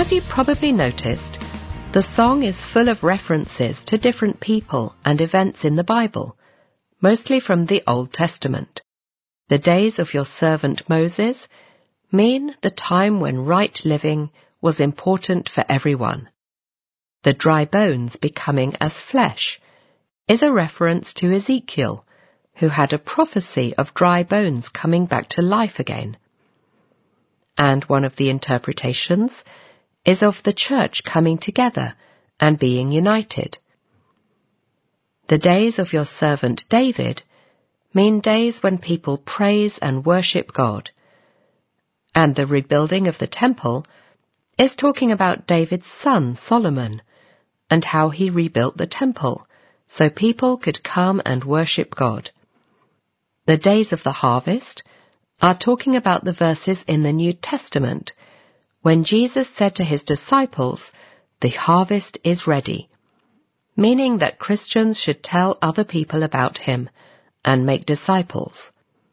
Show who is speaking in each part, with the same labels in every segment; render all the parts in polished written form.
Speaker 1: As you probably noticed, the song is full of references to different people and events in the Bible, mostly from the Old Testament. The days of your servant Moses mean the time when right living was important for everyone. The dry bones becoming as flesh is a reference to Ezekiel, who had a prophecy of dry bones coming back to life again. And one of the interpretations is of the church coming together and being united. The days of your servant David mean days when people praise and worship God. And the rebuilding of the temple is talking about David's son Solomon and how he rebuilt the temple so people could come and worship God. The days of the harvest are talking about the verses in the New Testament when Jesus said to his disciples, "The harvest is ready," meaning that Christians should tell other people about him and make disciples.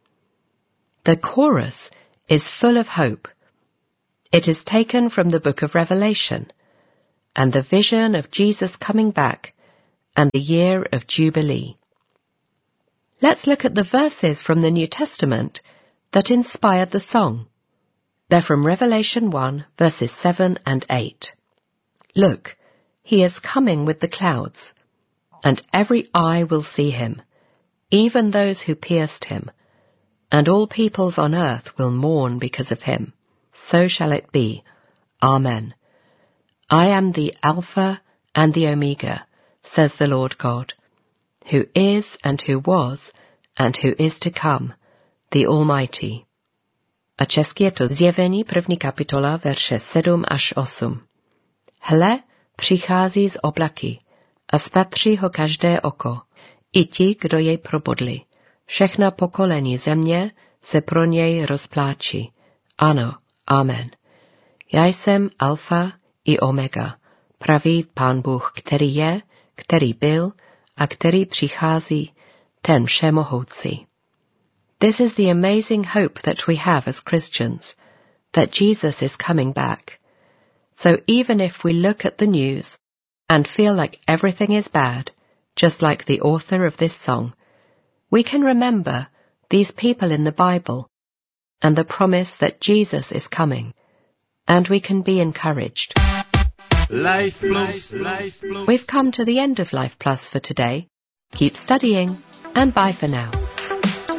Speaker 1: The chorus is full of hope. It is taken from the book of Revelation and the vision of Jesus coming back and the year of Jubilee. Let's look at the verses from the New Testament that inspired the song. They're from Revelation 1, verses 7 and 8. "Look, he is coming with the clouds, and every eye will see him, even those who pierced him, and all peoples on earth will mourn because of him. So shall it be. Amen. I am the Alpha and the Omega, says the Lord God, who is and who was and who is to come, the Almighty." A česky je to Zjevení 1. kapitola, verše 7 až 8. "Hle, přichází z oblaky a spatří ho každé oko, i ti, kdo jej probodli. Všechna pokolení země se pro něj rozpláčí. Ano, amen. Já jsem Alfa i Omega, pravý Pán Bůh, který je, který byl a který přichází, ten všemohoucí." This is the amazing hope that we have as Christians, that Jesus is coming back. So even if we look at the news and feel like everything is bad, just like the author of this song, we can remember these people in the Bible and the promise that Jesus is coming, and we can be encouraged.
Speaker 2: Life Plus, Life Plus.
Speaker 1: We've come to the end of Life Plus for today. Keep studying, and bye for now.